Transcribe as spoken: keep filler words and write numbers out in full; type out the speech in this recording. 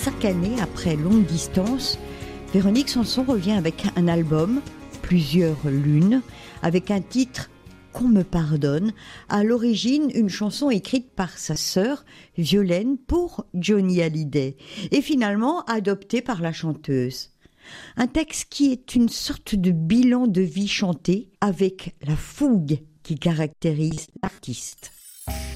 chaque année, après longue distance, Véronique Sanson revient avec un album, Plusieurs lunes, avec un titre « Qu'on me pardonne », à l'origine une chanson écrite par sa sœur Violaine pour Johnny Hallyday, et finalement adoptée par la chanteuse. Un texte qui est une sorte de bilan de vie chanté avec la fougue qui caractérise l'artiste.